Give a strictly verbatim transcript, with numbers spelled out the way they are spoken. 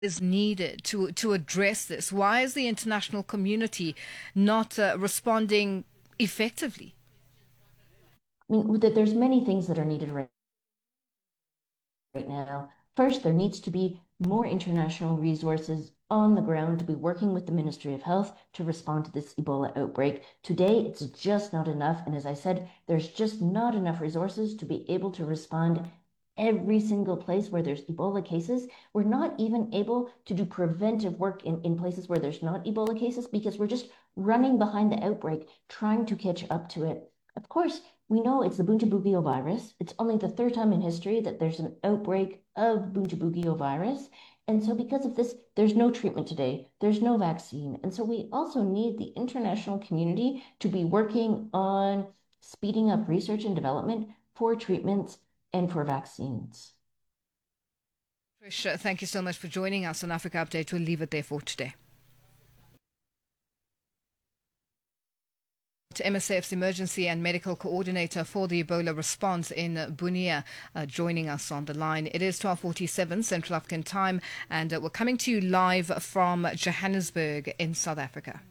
is needed to to address this? Why is the international community not uh, responding effectively? I mean, that there's many things that are needed right, right now. First, there needs to be more international resources on the ground to be working with the Ministry of Health to respond to this Ebola outbreak. Today, it's just not enough. And as I said, there's just not enough resources to be able to respond every single place where there's Ebola cases. We're not even able to do preventive work in, in places where there's not Ebola cases because we're just running behind the outbreak, trying to catch up to it. Of course, we know it's the Bundibugyo virus. It's only the third time in history that there's an outbreak of Bundibugyo virus. And so because of this, there's no treatment today. There's no vaccine. And so we also need the international community to be working on speeding up research and development for treatments and for vaccines. Trish, uh, thank you so much for joining us on Africa Update. We'll leave it there for today. M S F's emergency and medical coordinator for the Ebola response in Bunia, uh, joining us on the line. It is twelve forty-seven Central African time, and uh, we're coming to you live from Johannesburg in South Africa.